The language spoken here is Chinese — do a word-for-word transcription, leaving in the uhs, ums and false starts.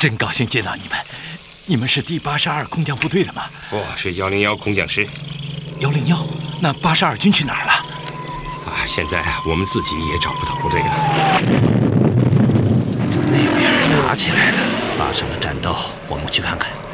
真高兴见到你们。你们是第八十二空降部队的吗？ 哦，是幺零幺空降师。 幺零幺？那八十二军去哪儿了？ 啊，现在我们自己也找不到部队了。 那边打起来了，发生了战斗，我们去看看。